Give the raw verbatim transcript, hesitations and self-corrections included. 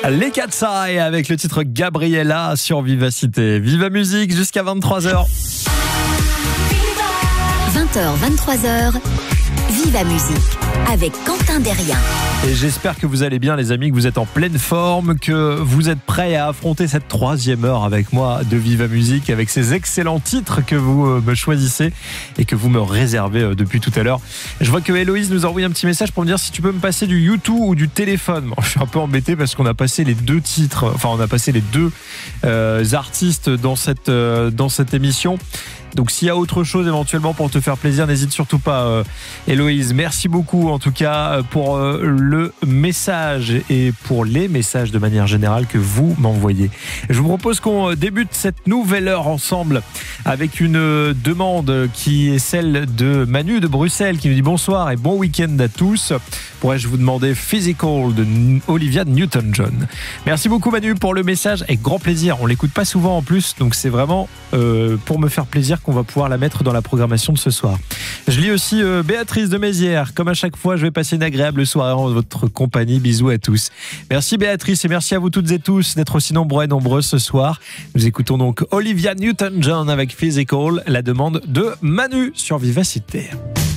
Les Cat's Eye avec le titre Gabriella sur Vivacité. Viva Musique jusqu'à vingt-trois heures. vingt heures, vingt-trois heures, Viva Musique avec Quentin Derrien. Et j'espère que vous allez bien les amis, que vous êtes en pleine forme, que vous êtes prêts à affronter cette troisième heure avec moi de Viva Musique, avec ces excellents titres que vous me choisissez et que vous me réservez depuis tout à l'heure. Je vois que Héloïse nous a envoyé un petit message pour me dire si tu peux me passer du YouTube ou du téléphone. Bon, je suis un peu embêté parce qu'on a passé les deux titres, enfin on a passé les deux euh, artistes dans cette, euh, dans cette émission. Donc s'il y a autre chose éventuellement pour te faire plaisir, n'hésite surtout pas euh, Héloïse. Merci beaucoup en tout cas pour euh, le message et pour les messages de manière générale que vous m'envoyez. Je vous propose qu'on débute cette nouvelle heure ensemble avec une demande qui est celle de Manu de Bruxelles qui nous dit bonsoir et bon week-end à tous. Pourrais-je vous demander Physical de Olivia Newton-John. Merci beaucoup Manu pour le message, avec grand plaisir. On l'écoute pas souvent en plus, donc c'est vraiment euh, pour me faire plaisir qu'on va pouvoir la mettre dans la programmation de ce soir. Je lis aussi euh, Béatrice de Mézières. Comme à chaque fois, je vais passer une agréable soirée en votre compagnie. Bisous à tous. Merci Béatrice et merci à vous toutes et tous d'être aussi nombreux et nombreuses ce soir. Nous écoutons donc Olivia Newton-John avec Physical, la demande de Manu sur Vivacité.